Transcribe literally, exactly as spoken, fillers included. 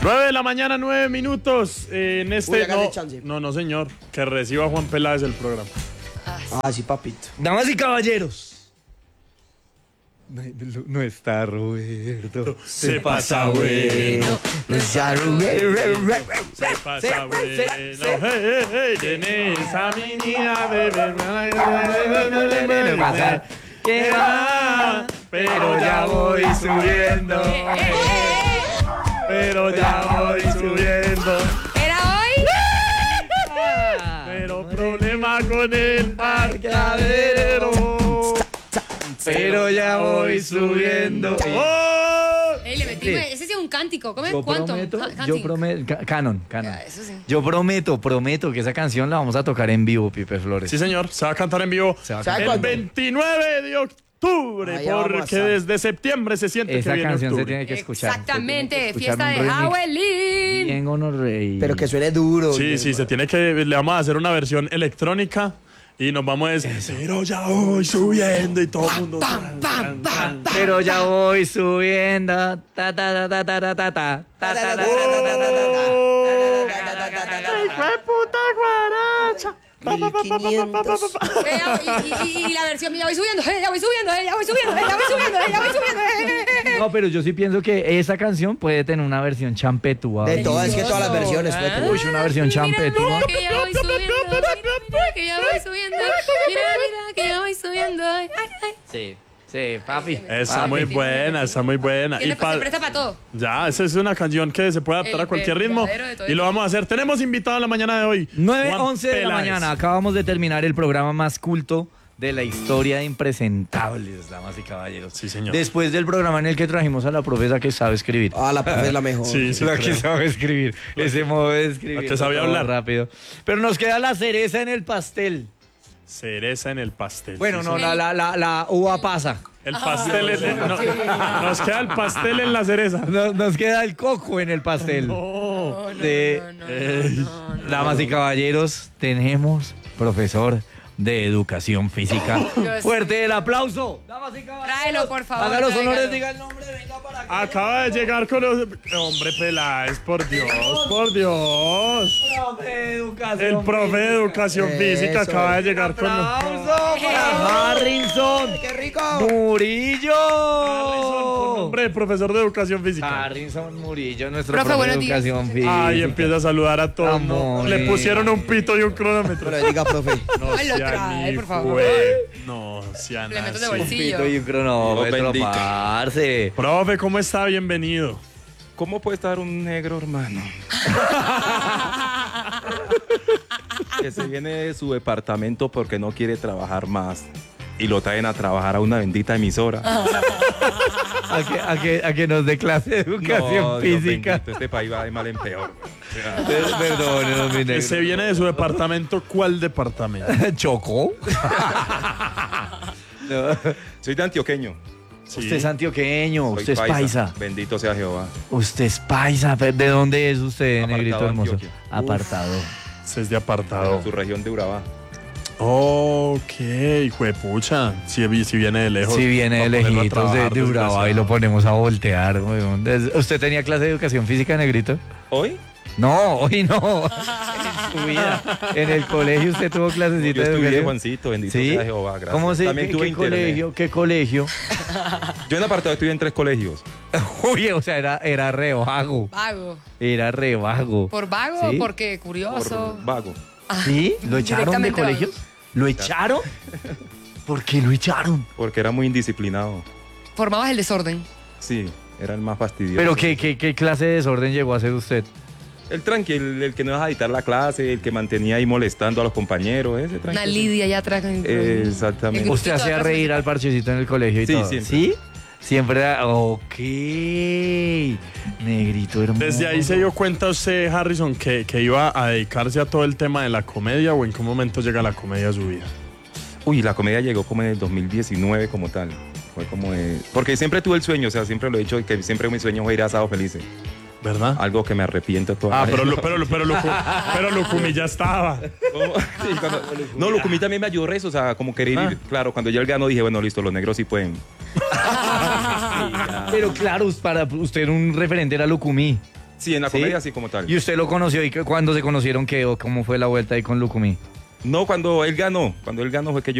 nueve de la mañana, nueve minutos. Eh, en este. Uy, no, chance. no, no, señor. Que reciba Juan Peláez el programa. Ah, sí, papito. Damas y caballeros. No está Roberto. Se pasa bueno. No sea Roberto. Se pasa bueno. Hey, hey, hey. Tienes a mi niña, bebé. ¿Qué va? Pero ya voy subiendo. Pero ya voy subiendo. ¿Era hoy? Pero problema con el parqueadero. Pero ya voy subiendo. ¡Oh! Ey, le metí, Sí. ese sí es un cántico. ¿Cómo es? Yo ¿Cuánto? prometo, Ca- yo canting. prometo, canon, canon. Ya, eso sí. Yo prometo, prometo que esa canción la vamos a tocar en vivo, Pipe Flores. Sí, señor. Se va a cantar en vivo Se va a ¿Sabe el cuándo? veintinueve de octubre. Allá vamos a Porque estar. desde septiembre se siente que Esa viene canción se octubre. tiene que escuchar. Exactamente, Se tiene que fiesta de escuchar un remix Halloween. bien gonorrey. Pero que suene duro. Sí, sí, se tiene que. Le vamos a hacer una versión electrónica. Y nos vamos a decir, pero ya voy subiendo y todo el mundo. Pam, pam, pam, pam. Pero ya voy subiendo. Ta ta ta ta ta ta ta ta ta ta ta ta ta puta guaracha! mil quinientos. Eh, y, y- y la versión, ya voy subiendo, eh, ya voy subiendo, eh, ya voy subiendo, eh, ya voy subiendo, eh, ya voy subiendo. eh. No, pero yo sí pienso que esa canción puede tener una versión champetúa. De todas, es que todas las versiones, pues. Uy, una versión champetúa. Mira que ya voy subiendo, mira, mira que ya voy subiendo, mira, mira que ya voy subiendo. Ay, ay, ay. Sí, sí, papi. Está Papi. muy buena, está muy buena. Tiene- pa- se presta para todo. Ya, esa es una canción que se puede adaptar El a cualquier ritmo. verdadero de todo. Y lo vamos a hacer. Tenemos invitado en la mañana de hoy. nueve Juan once de la Peláez. mañana. Acabamos de terminar el programa más culto de la historia de Impresentables, damas y caballeros. Sí, señor. Después del programa en el que trajimos a la profesa que sabe escribir. Ah, la profe es la mejor. Sí, sí, La creo. que sabe escribir. Ese modo de escribir. La que sabía todo hablar. rápido. Pero nos queda la cereza en el pastel. Cereza en el pastel. Bueno, sí, no, sí. la, la, la, la uva pasa. El pastel es. no, nos queda el pastel en la cereza. Nos, nos queda el coco en el pastel. Oh. De- Damas y caballeros, tenemos profesor de educación física. Dios. Fuerte el aplauso. Damas y caballeros. Tráelo, por favor. Haga los tráigalo. honores, diga el nombre, venga para acá. Acaba de llegar con los. Hombre, Peláez, por Dios, por Dios. Profe de educación El profe de educación física Eso. acaba de llegar con. ¡Aplauso para Harrison ¡Qué rico! Murillo! Con nombre de profesor de educación física. Harrison Murillo, nuestro Profe, profe de buenos días. educación física. Ay, empieza a saludar a todos. ¿no? Amor. Le pusieron un pito y un cronómetro. Pero diga, profe. No Ay, lo sea trae, ni por favor. fue. No sea Le meto de así. bolsillo. Pito y un cronómetro, bendito. parce. Profe, ¿cómo está? Bienvenido. ¿Cómo puede estar un negro, hermano? Que se viene de su departamento porque no quiere trabajar más. Y lo traen a trabajar a una bendita emisora. A que, a, que, a que nos dé clase de educación No, Dios física. bendito, este país va de mal en peor. O sea, Per- Perdónenos, mi Que negro. se viene de su departamento. ¿Cuál departamento? ¿Chocó? No. soy de antioqueño. Sí. Usted es antioqueño, Soy usted es paisa. Bendito sea Jehová. Usted es paisa. ¿De dónde es usted, Apartado, negrito hermoso? Antioquia. Apartado. Ese es de apartado. Su región de Urabá. Ok, juepucha. Si, vi- si viene de lejos. Si viene de para ponerlo a lejitos de, trabajar, de Urabá y lo desgraciado. ponemos a voltear, weón. Des- ¿Usted tenía clase de educación física, negrito? ¿Hoy? No, hoy no. En su vida. En el colegio usted tuvo clasecita Yo de estudié, educación. Juancito, bendito ¿Sí? sea Jehová. Gracias. ¿Cómo se También qué, tuve qué internet. colegio? ¿Qué colegio? Yo en apartado estudié en tres colegios. Oye, o sea, era, era re vago. Vago. Era re vago. ¿Por vago ¿Sí? o porque curioso? Por vago. ¿Sí? ¿Lo echaron de Directamente colegio? vago. ¿Lo echaron? ¿Por qué lo echaron? Porque era muy indisciplinado. Formabas el desorden. Sí, era el más fastidioso. ¿Pero qué, qué, qué clase de desorden llegó a hacer usted? El tranqui, el, el que no deja editar la clase, el que mantenía ahí molestando a los compañeros, ese tranqui. Una lidia allá atrás. Eh, exactamente. El Usted grupito hacía atrás. reír al parchecito en el colegio y Sí, todo. siempre. ¿Sí? Siempre era... Ok. Negrito hermoso. Desde ahí se dio cuenta usted, Harrison, que, que iba a dedicarse a todo el tema de la comedia o en qué momento llega la comedia a su vida. Uy, la comedia llegó como en el dos mil diecinueve como tal. Fue como de... Porque siempre tuve el sueño, o sea, siempre lo he dicho, que siempre mi sueño fue ir a Sábado Felices. ¿Verdad? Algo que me arrepiento toda Ah, la pero, vida. lo, pero, lo- pero, Lucu- pero Lucumi ya estaba. ¿Cómo? Sí, cuando- no, Lucumí también me ayudó eso, o sea, como querer ir. Claro, cuando yo el gano dije, bueno, listo, los negros sí pueden. Pero claro, para usted un referente era Lucumí. Sí, en la ¿Sí? comedia sí como tal. ¿Y usted lo conoció y que- cuándo se conocieron qué o cómo fue la vuelta ahí con Lucumí? No, cuando él ganó, cuando él ganó fue que yo